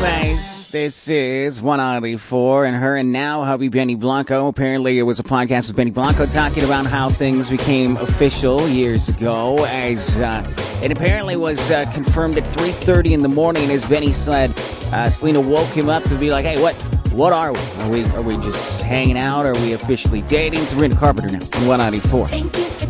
guys. This is 194 and her and now hubby Benny Blanco. Apparently it was a podcast with Benny Blanco talking about how things became official years ago as it apparently was confirmed at 3:30 in the morning as Benny said Selena woke him up to be like, hey, what are we? Are we just hanging out? Are we officially dating? Sabrina Carpenter now on 194. Thank you for